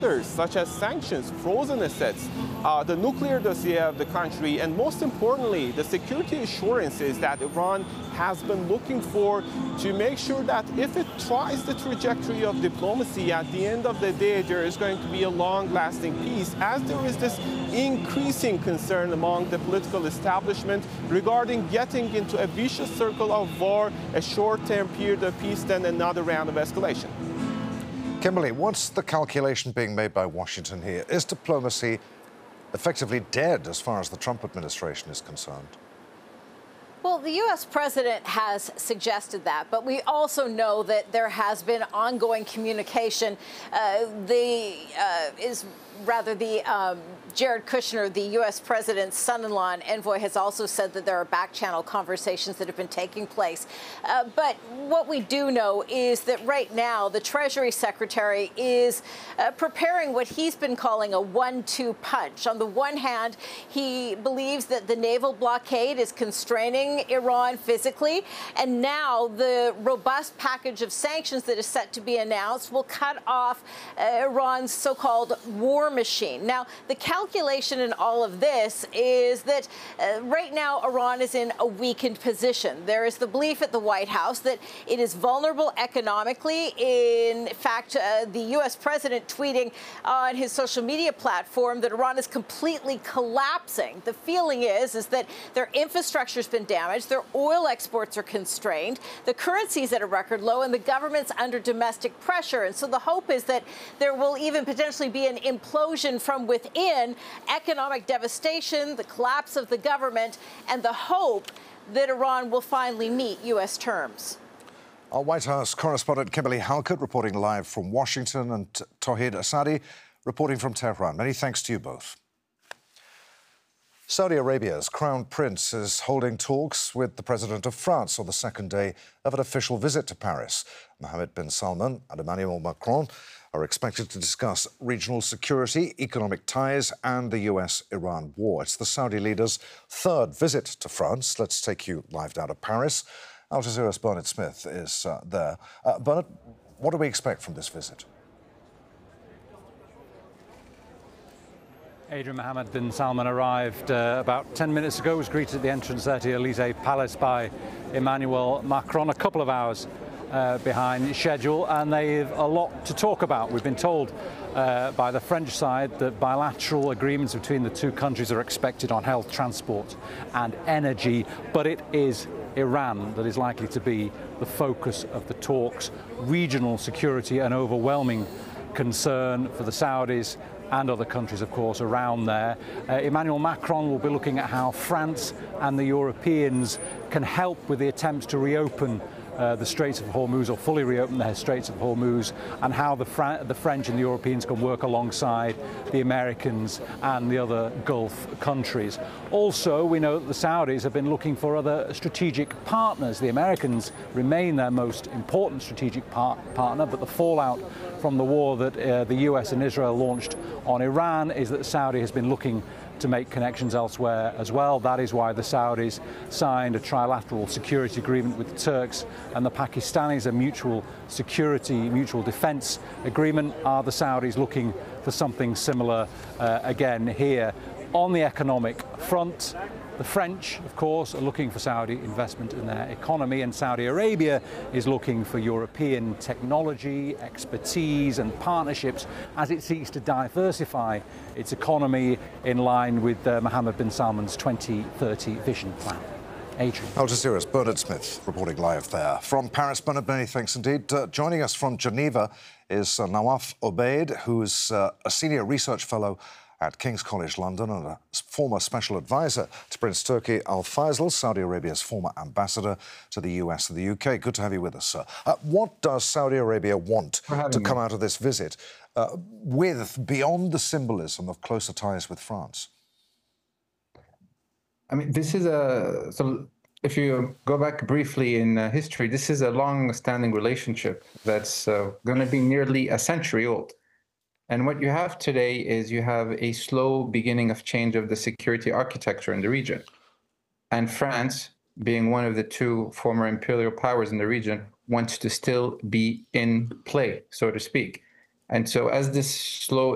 such as sanctions, frozen assets, the nuclear dossier of the country, and most importantly, the security assurances that Iran has been looking for to make sure that if it tries the trajectory of diplomacy, at the end of the day, there is going to be a long-lasting peace, as there is this increasing concern among the political establishment regarding getting into a vicious circle of war, a short-term period of peace, then another round of escalation. Kimberly, what's the calculation being made by Washington here? Is diplomacy effectively dead as far as the Trump administration is concerned? Well, the U.S. president has suggested that, but we also know that there has been ongoing communication. Jared Kushner, the U.S. president's son-in-law and envoy, has also said that there are back-channel conversations that have been taking place. But what we do know is that right now the Treasury Secretary is preparing what he's been calling a 1-2 punch. On the one hand, he believes that the naval blockade is constraining Iran physically, and now the robust package of sanctions that is set to be announced will cut off Iran's so-called war machine. Now, the calculation in all of this is that right now Iran is in a weakened position. There is the belief at the White House that it is vulnerable economically. In fact, the U.S. president tweeting on his social media platform that Iran is completely collapsing. The feeling is that their infrastructure has been damaged, their oil exports are constrained, the currency is at a record low, and the government's under domestic pressure. And so the hope is that there will even potentially be an implosion from within, economic devastation, the collapse of the government, and the hope that Iran will finally meet U.S. terms. Our White House correspondent Kimberly Halkett reporting live from Washington, and Tauhid Asadi reporting from Tehran. Many thanks to you both. Saudi Arabia's Crown Prince is holding talks with the President of France on the second day of an official visit to Paris. Mohammed bin Salman and Emmanuel Macron are expected to discuss regional security, economic ties and the US-Iran war. It's the Saudi leader's third visit to France. Let's take you live down to Paris. Al Jazeera's Bernard Smith is there. Bernard, what do we expect from this visit? Adrian, Mohammed bin Salman arrived about 10 minutes ago, was greeted at the entrance there to the Elysee Palace by Emmanuel Macron, a couple of hours behind schedule, and they've a lot to talk about. We've been told by the French side that bilateral agreements between the two countries are expected on health, transport and energy, but it is Iran that is likely to be the focus of the talks. Regional security, an overwhelming concern for the Saudis and other countries, of course, around there. Emmanuel Macron will be looking at how France and the Europeans can help with the attempts to reopen the Straits of Hormuz, or fully reopen the Straits of Hormuz, and how the French and the Europeans can work alongside the Americans and the other Gulf countries. Also, we know that the Saudis have been looking for other strategic partners. The Americans remain their most important strategic partner, but the fallout from the war that the US and Israel launched on Iran is that Saudi has been looking to make connections elsewhere as well. That is why the Saudis signed a trilateral security agreement with the Turks and the Pakistanis, a mutual security, mutual defense agreement. Are the Saudis looking for something similar again here? On the economic front, the French, of course, are looking for Saudi investment in their economy, and Saudi Arabia is looking for European technology, expertise and partnerships as it seeks to diversify its economy in line with Mohammed bin Salman's 2030 vision plan. Adrian. Al Jazeera's Bernard Smith reporting live there. From Paris, Bernard, many thanks indeed. Joining us from Geneva is Nawaf Obaid, who's a senior research fellow at King's College London and a former special advisor to Prince Turki Al Faisal, Saudi Arabia's former ambassador to the US and the UK. Good to have you with us, sir. What does Saudi Arabia want to come out of this visit with, beyond the symbolism of closer ties with France? I mean, this is so if you go back briefly in history, this is a long-standing relationship that's going to be nearly a century old. And what you have today is you have a slow beginning of change of the security architecture in the region. And France, being one of the two former imperial powers in the region, wants to still be in play, so to speak. And so as this slow